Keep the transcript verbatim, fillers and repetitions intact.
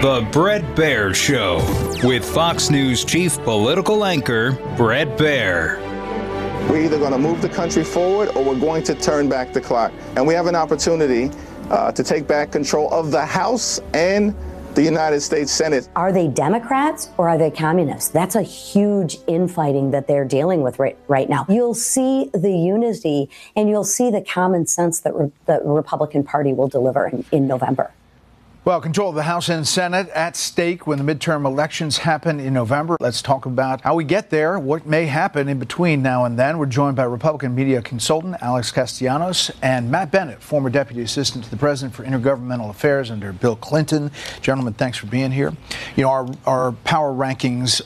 The Bret Baier Show with Fox News chief political anchor Bret Baier. We're either going to move the country forward or we're going to turn back the clock. And we have an opportunity uh, to take back control of the House and the United States Senate. Are they Democrats or are they communists? That's a huge infighting that they're dealing with right, right now. You'll see the unity and you'll see the common sense that re- the Republican Party will deliver in, in November. Well, control of the House and Senate at stake when the midterm elections happen in November. Let's talk about how we get there, what may happen in between now and then. We're joined by Republican media consultant Alex Castellanos and Matt Bennett, former Deputy Assistant to the President for Intergovernmental Affairs under Bill Clinton. Gentlemen, thanks for being here. You know, our, our power rankings